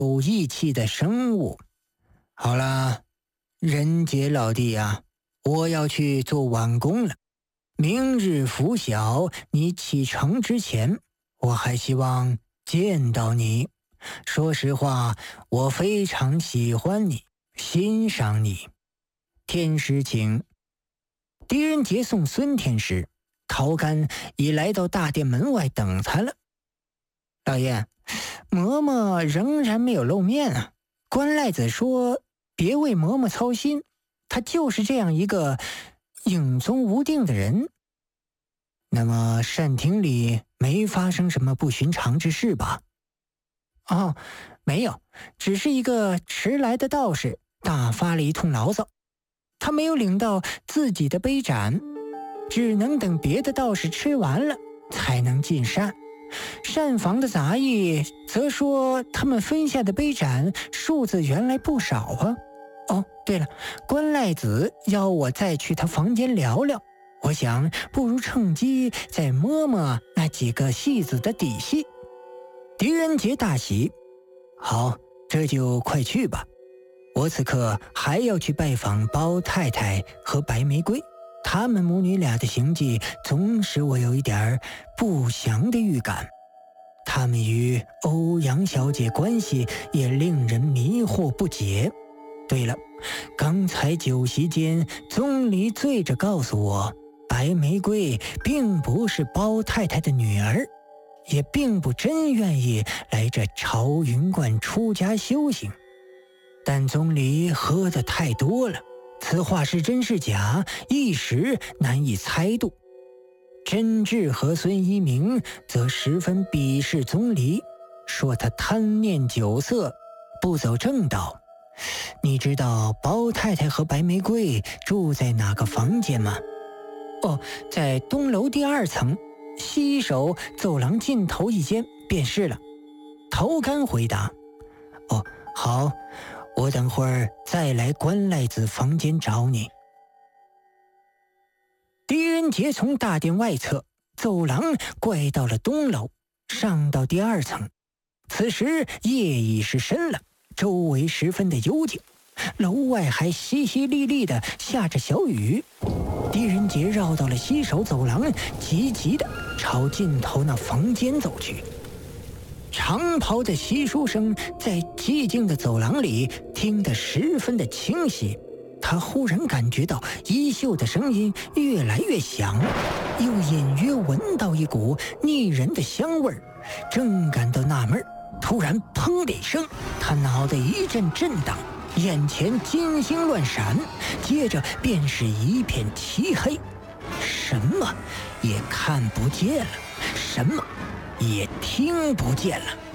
有义气的生物。好了，仁杰老弟啊，我要去做晚工了。明日拂晓，你启程之前，我还希望见到你。说实话，我非常喜欢你，欣赏你。天师请。狄仁杰送孙天师，陶干已来到大殿门外等他了。老爷，嬷嬷仍然没有露面啊。关赖子说别为嬷嬷操心，他就是这样一个影踪无定的人。那么善厅里没发生什么不寻常之事吧？哦，没有，只是一个迟来的道士大发了一通牢骚，他没有领到自己的杯盏，只能等别的道士吃完了才能进膳。膳房的杂役则说他们分下的杯盏数字原来不少啊。哦，对了，关赖子要我再去他房间聊聊，我想不如趁机再摸摸那几个戏子的底细。狄仁杰大喜，好，这就快去吧。我此刻还要去拜访包太太和白玫瑰，她们母女俩的行迹总使我有一点不祥的预感。她们与欧阳小姐关系也令人迷惑不解。对了，刚才酒席间，宗离醉着告诉我，白玫瑰并不是包太太的女儿，也并不真愿意来这朝云观出家修行。但宗离喝得太多了，此话是真是假，一时难以猜度。甄志和孙一鸣则十分鄙视宗离，说他贪念酒色，不走正道。你知道包太太和白玫瑰住在哪个房间吗？哦，在东楼第2层，西首走廊尽头一间便是了。陶干回答。哦，好，我等会儿再来关赖子房间找你。狄仁杰从大殿外侧走廊拐到了东楼，上到第2层。此时夜已是深了，周围十分的幽静，楼外还淅淅沥沥的下着小雨。狄仁杰绕到了西首走廊，急急的朝尽头那房间走去。长袍的习书声在寂静的走廊里听得十分的清晰。他忽然感觉到衣袖的声音越来越响，又隐约闻到一股腻人的香味儿。正感到纳闷，突然砰的一声，他脑袋一阵震荡，眼前金星乱闪，接着便是一片漆黑，什么也看不见了，什么也听不见了。